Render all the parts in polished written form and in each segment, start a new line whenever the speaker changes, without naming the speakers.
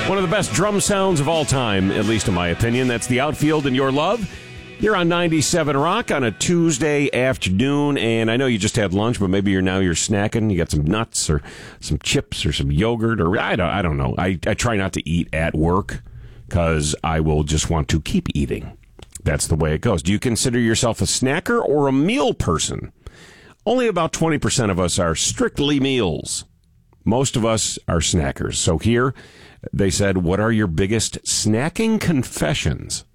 One of the best drum sounds of all time, at least in my opinion. That's The Outfield and Your Love. You're on 97 Rock on a Tuesday afternoon, and I know you just had lunch, but maybe you're snacking. You got some nuts or some chips or some yogurt, or I don't know. I try not to eat at work because I will just want to keep eating. That's the way it goes. Do you consider yourself a snacker or a meal person? Only about 20% of us are strictly meals. Most of us are snackers. So here they said, what are your biggest snacking confessions?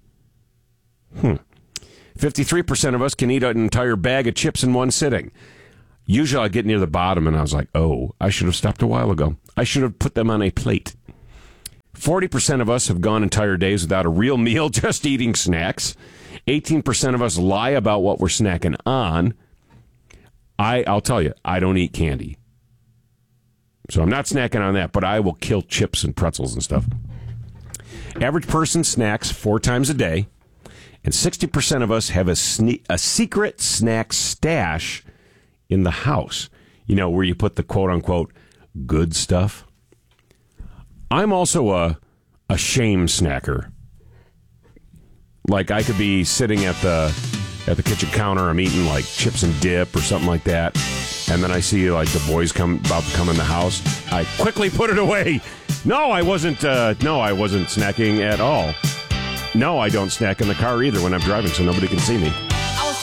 53% of us can eat an entire bag of chips in one sitting. Usually I get near the bottom and I was like, oh, I should have stopped a while ago. I should have put them on a plate. 40% of us have gone entire days without a real meal, just eating snacks. 18% of us lie about what we're snacking on. I'll tell you, I don't eat candy. So I'm not snacking on that, but I will kill chips and pretzels and stuff. Average person snacks 4 times a day, and 60% of us have a secret snack stash in the house. You know, where you put the quote-unquote good stuff. I'm also a shame snacker. Like, I could be sitting at the kitchen counter, I'm eating like chips and dip or something like that, and then I see like the boys about to come in the house. I quickly put it away. No, I wasn't snacking at all. No, I don't snack in the car either when I'm driving, so nobody can see me.